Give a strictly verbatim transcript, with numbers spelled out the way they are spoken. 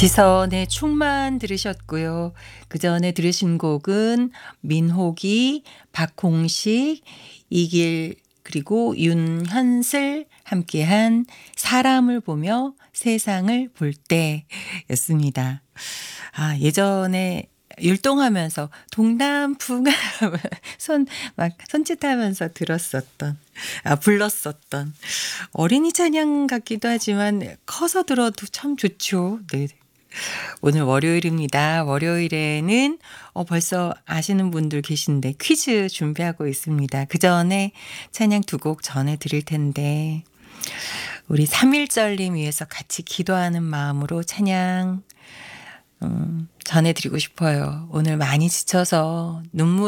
지선의 충만 들으셨고요. 그 전에 들으신 곡은 민호기, 박홍식, 이길 그리고 윤현슬 함께한 사람을 보며 세상을 볼 때였습니다. 아, 예전에 율동하면서 동남풍 손 막 손짓하면서 들었었던 아 불렀었던 어린이 찬양 같기도 하지만 커서 들어도 참 좋죠. 네. 오늘 월요일입니다. 월요일에는 어 벌써 아시는 분들 계신데 퀴즈 준비하고 있습니다. 그전에 찬양 두 곡 전해 드릴 텐데 우리 삼일절님 위해서 같이 기도하는 마음으로 찬양 음 전해 드리고 싶어요. 오늘 많이 지쳐서 눈물